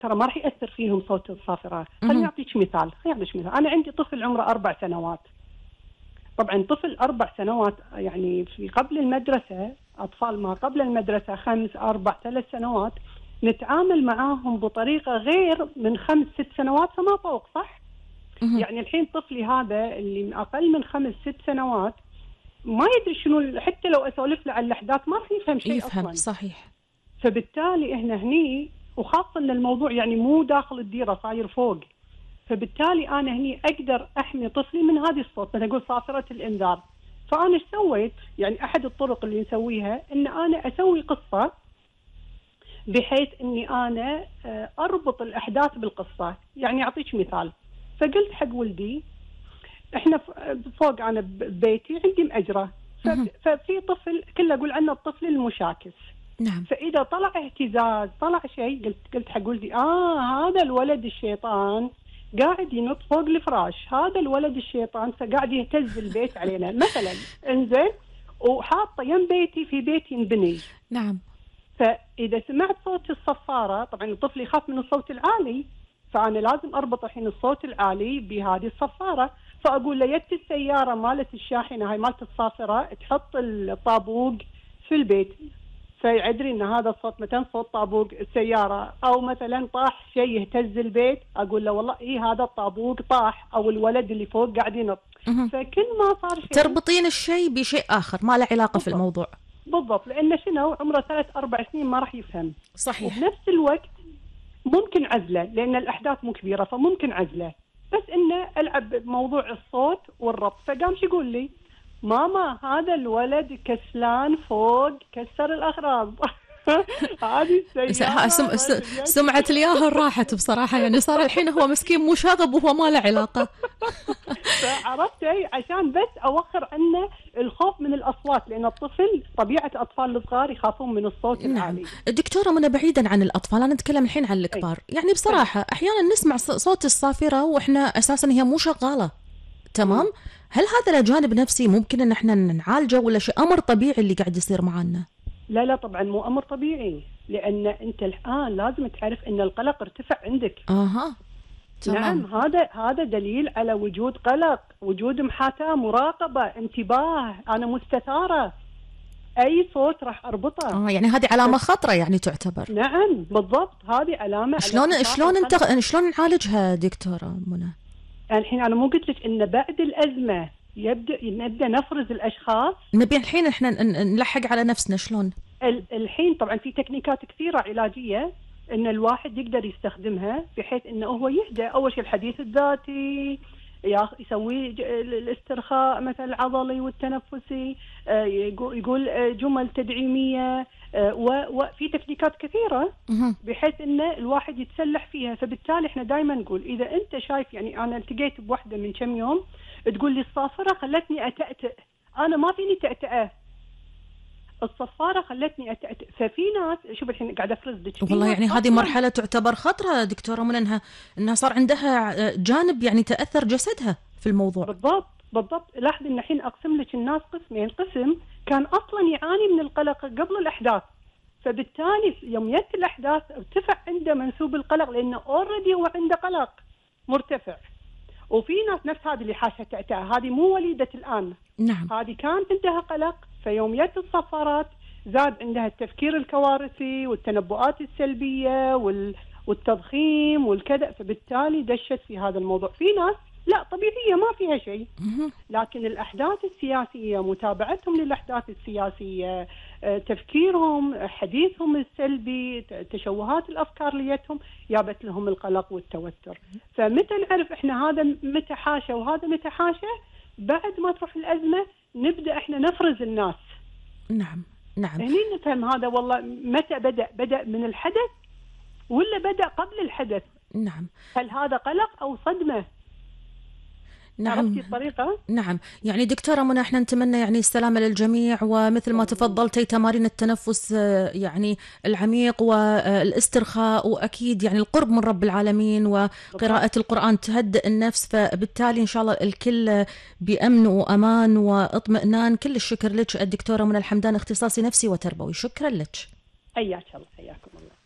ترى ما راح يأثر فيهم صوت الصافرات. خليني أعطيك مثال. أنا عندي طفل عمره 4 سنوات. طبعا طفل 4 سنوات يعني في قبل المدرسة، أطفال ما قبل المدرسة 5 4 3 سنوات نتعامل معاهم بطريقة غير من 5 6 سنوات فما فوق، صح؟ يعني الحين طفلي هذا اللي من أقل من 5 6 سنوات ما يدري شنو، حتى لو أسولف له عن الأحداث ما راح يفهم شيء أصلا. صحيح. فبالتالي إحنا هني، وخاصة أن الموضوع يعني مو داخل الديرة، صاير فوق، فبالتالي أنا هني أقدر أحمي طفلي من هذه الصوت. مثلا أقول صافرة الإنذار، فأنا إيش سويت؟ يعني أحد الطرق اللي نسويها إن أنا أسوي قصة بحيث إني أنا أربط الأحداث بالقصة. يعني أعطيك مثال. فقلت حق ولدي إحنا فوق، أنا ببيتي عندي مأجرة، ففي طفل كله أقول عنه الطفل المشاكس. نعم. فإذا طلع اهتزاز، طلع شيء، قلت حق ولدي هذا الولد الشيطان قاعد ينط فوق الفراش، هذا الولد الشيطان فقاعد يهتز البيت علينا مثلا. انزين، وحاطه يم بيتي في بيت ينبني. نعم. فإذا سمعت صوت الصفارة، طبعا الطفل يخاف من الصوت العالي، فأنا لازم أربط الحين الصوت العالي بهذه الصفارة. فأقول له يد السيارة مالت الشاحنة هاي مالت الصافرة تحط الطابوق في البيت، فيعدري ان هذا الصوت مثلا صوت طابوق السياره، او مثلا طاح شيء يهتز البيت، اقول له والله هذا الطابوق طاح، او الولد اللي فوق قاعد ينط. فكل ما صار شيء تربطين الشيء بشيء اخر ما له علاقه في الموضوع. بالضبط، لان شنو عمره 3 4 سنين ما راح يفهم. صحيح. وبنفس الوقت ممكن عزله، لان الاحداث مو كبيره فممكن عزله، بس انه العب بموضوع الصوت والربط. فقام شو يقول لي؟ ماما هذا الولد كسلان فوق كسر الأغراض. هذه السيارة سمعة الياهل راحت بصراحة، يعني صار الحين هو مسكين مشاغب وهو ما له علاقة. فعرفت عشان بس أوخر عنه الخوف من الأصوات، لأن الطفل طبيعة الأطفال الصغار يخافون من الصوت العالي. دكتورة منى، بعيدا عن الأطفال أنا أتكلم الحين عن الكبار. يعني بصراحة أحيانا نسمع صوت الصافرة وإحنا أساسا هي مو شغالة، تمام؟ هل هذا له جانب نفسي ممكن ان احنا نعالجه، ولا شيء امر طبيعي اللي قاعد يصير معنا؟ لا طبعا مو امر طبيعي، لان انت الان لازم تعرف ان القلق ارتفع عندك. تمام. نعم، هذا دليل على وجود قلق، وجود محاتاة، مراقبة، انتباه، انا مستثارة، اي صوت راح اربطه. يعني هذه علامة خطرة يعني تعتبر. نعم بالضبط، هذه علامة. شلون نعالجها دكتورة منى؟ الحين أنا مو قلت لك إن بعد الأزمة نبدأ نفرز الأشخاص. نبي الحين إحنا نلحق على نفسنا شلون؟ الحين طبعا في تكنيكات كثيرة علاجية إن الواحد يقدر يستخدمها بحيث إنه هو يهدأ. أول شيء الحديث الذاتي، يسوي الاسترخاء مثلا العضلي والتنفسي، يقول جمل تدعيمية، وفي تكنيكات كثيرة بحيث إن الواحد يتسلح فيها. فبالتالي إحنا دائما نقول إذا أنت شايف، يعني أنا التقيت بوحدة من كم يوم تقول لي الصافرة خلتني أتأتأ، أنا ما فيني تأتأة، الصفارة خلتني أتأتأ. ففي ناس، شوف الحين قاعدة أفرز لك والله يعني هذه مرحلة تعتبر خطرة دكتورة منى، إنها صار عندها جانب يعني تأثر جسدها في الموضوع. بالضبط. لاحظ إن الحين أقسم لك الناس قسمين، قسم كان أصلا يعاني من القلق قبل الأحداث، فبالتالي يوم جت الأحداث ارتفع عنده منسوب القلق لأنه أوريدي هو عنده قلق مرتفع. وفي ناس نفس هذه اللي حاشة تأتأة، هذه مو وليدة الآن. نعم. هذه كان عندها قلق، فيوم جت الصفارات زاد عندها التفكير الكوارثي والتنبؤات السلبية والتضخيم والكذا، فبالتالي دشت في هذا الموضوع. في ناس لا طبيعية ما فيها شيء، لكن الأحداث السياسية، متابعتهم للأحداث السياسية، تفكيرهم، حديثهم السلبي، تشوهات الأفكار ليتهم، جابت لهم القلق والتوتر. فمتى نعرف إحنا هذا متى حاشة وهذا متى حاشة؟ بعد ما تروح الأزمة نبدأ إحنا نفرز الناس. نعم. هني نفهم هذا والله متى بدأ من الحدث ولا بدأ قبل الحدث. نعم. هل هذا قلق أو صدمة؟ عرفتي الطريقة؟ نعم. يعني دكتورة منى، احنا نتمنى يعني السلامة للجميع، ومثل ما تفضلتي تمارين التنفس يعني العميق والاسترخاء، وأكيد يعني القرب من رب العالمين وقراءة القرآن تهدئ النفس، فبالتالي إن شاء الله الكل بأمن وأمان واطمئنان. كل الشكر لك الدكتورة منى الحمدان، اختصاصي نفسي وتربوي. شكرا لك. حياك الله. حياكم الله.